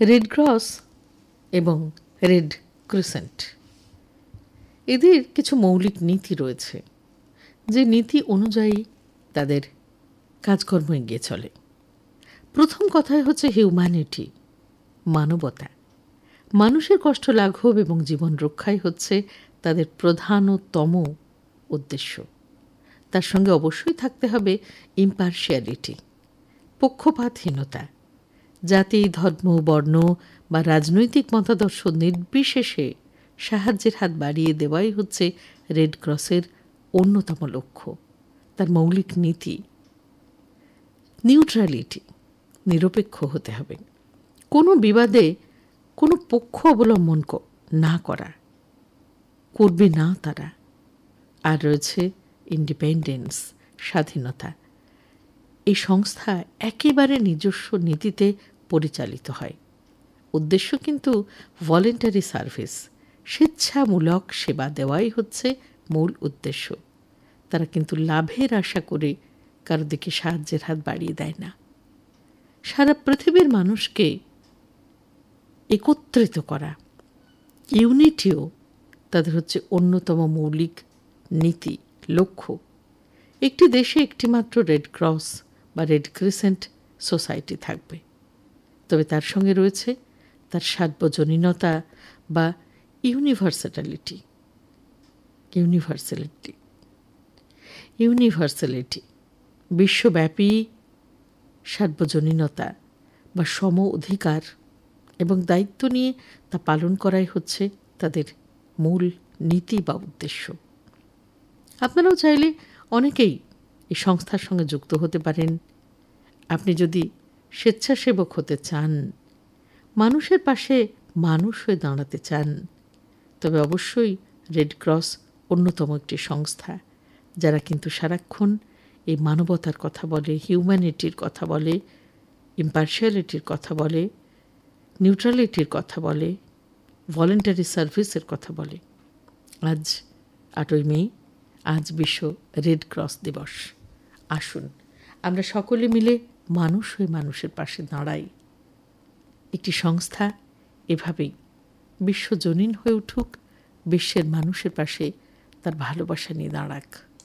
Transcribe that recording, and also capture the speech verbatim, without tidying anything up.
Red cross এবং red crescent এদের কিছু মৌলিক নীতি রয়েছে, যে নীতি অনুযায়ী তাদের কাজকর্ম এগিয়ে চলে। প্রথম কথাই হচ্ছে হিউম্যানিটি, মানবতা। মানুষের কষ্ট লাঘব এবং জীবন রক্ষাই হচ্ছে তাদের প্রধানতম উদ্দেশ্য। তার সঙ্গে অবশ্যই থাকতে হবে ইম্পার্শিয়ালিটি, পক্ষপাতহীনতা। জাতি, ধর্ম, বর্ণ বা রাজনৈতিক মতাদর্শ নির্বিশেষে সাহায্যের হাত বাড়িয়ে দেওয়াই হচ্ছে রেড ক্রসের অন্যতম লক্ষ্য, তার মৌলিক নীতি। নিউট্রালিটি, নিরপেক্ষ হতে হবে, কোনো বিবাদে কোনো পক্ষ অবলম্বন না করা, করবে না তারা। আর রয়েছে ইন্ডিপেন্ডেন্স, স্বাধীনতা। এই সংস্থা একেবারে নিজস্ব নীতিতে পরিচালিত হয়। উদ্দেশ্য কিন্তু ভলেন্টারি সার্ভিস, স্বেচ্ছামূলক সেবা দেওয়াই হচ্ছে মূল উদ্দেশ্য। তারা কিন্তু লাভের আশা করে কারো দিকে সাহায্যের হাত বাড়িয়ে দেয় না। সারা পৃথিবীর মানুষকে একত্রিত করা, ইউনিটিও তাদের হচ্ছে অন্যতম মৌলিক নীতি, লক্ষ্য। একটি দেশে একটি মাত্র রেড ক্রস বা রেড ক্রিসেন্ট সোসাইটি থাকবে, তবে তার সঙ্গে রয়েছে তার সার্বজনীনতা বা ইউনিভার্সালিটি। ইউনিভার্সালিটি ইউনিভার্সালিটি বিশ্বব্যাপী সার্বজনীনতা বা সম অধিকার এবং দায়িত্ব নিয়ে তা পালন করাই হচ্ছে তাদের মূল নীতি বা উদ্দেশ্য। আপনারাও চাইলে অনেকেই এই সংস্থার সঙ্গে যুক্ত হতে পারেন। আপনি যদি স্বেচ্ছাসেবক হতে চান, মানুষের পাশে মানুষ হয়ে দাঁড়াতে চান, তবে অবশ্যই রেড ক্রস অন্যতম একটি সংস্থা যারা কিন্তু সারাক্ষণ এই মানবতার কথা বলে, হিউম্যানিটির কথা বলে, ইম্পার্শিয়ালিটির কথা বলে, নিউট্রালিটির কথা বলে, ভলেন্টারি সার্ভিসের কথা বলে। আজ আটই মে, আজ বিশ্ব রেড ক্রস দিবস। আসুন আমরা সকলে মিলে মানুষ হয়ে মানুষের পাশে দাঁড়াই। একটি সংস্থা এভাবেই বিশ্বজনীন হয়ে উঠুক, বিশ্বের মানুষের পাশে তার ভালোবাসা নিয়ে দাঁড়াক।